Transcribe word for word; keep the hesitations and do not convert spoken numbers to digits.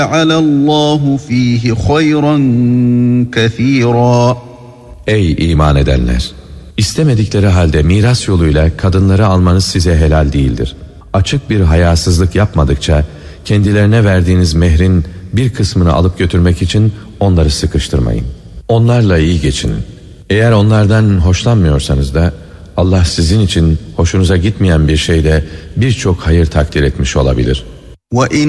عَلَى اللّٰهُ ف۪يهِ خَيْرًا كَث۪يرًا. Ey iman edenler! İstemedikleri halde miras yoluyla kadınları almanız size helal değildir. Açık bir hayasızlık yapmadıkça kendilerine verdiğiniz mehrin bir kısmını alıp götürmek için onları sıkıştırmayın. Onlarla iyi geçinin. Eğer onlardan hoşlanmıyorsanız da Allah sizin için hoşunuza gitmeyen bir şeyde birçok hayır takdir etmiş olabilir. وَاِنْ